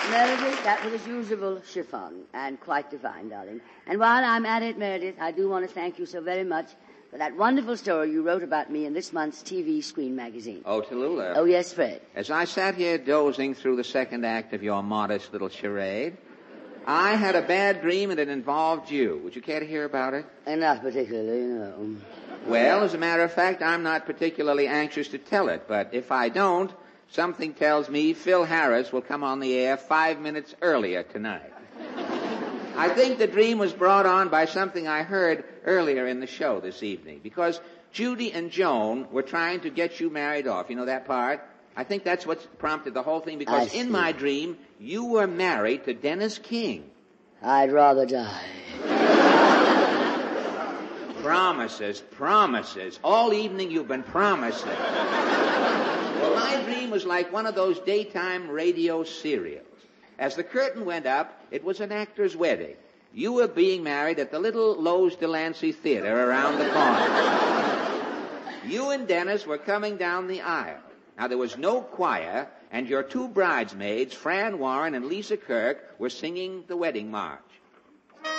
Meredith, that was as usual chiffon, and quite divine, darling. And while I'm at it, Meredith, I do want to thank you so very much for that wonderful story you wrote about me in this month's TV Screen magazine. Oh, Tallulah. Oh, yes, Fred. As I sat here dozing through the second act of your modest little charade, I had a bad dream and it involved you. Would you care to hear about it? Not particularly, no. Well, as a matter of fact, I'm not particularly anxious to tell it, but if I don't, something tells me Phil Harris will come on the air 5 minutes earlier tonight. I think the dream was brought on by something I heard earlier in the show this evening, because Judy and Joan were trying to get you married off. You know that part? I think that's what prompted the whole thing, because in my dream, you were married to Dennis King. I'd rather die. Promises, promises. All evening you've been promising. Well, my dream was like one of those daytime radio serials. As the curtain went up, it was an actor's wedding. You were being married at the little Lowe's Delancey Theater around the corner. You and Dennis were coming down the aisle. Now, there was no choir, and your two bridesmaids, Fran Warren and Lisa Kirk, were singing the wedding march.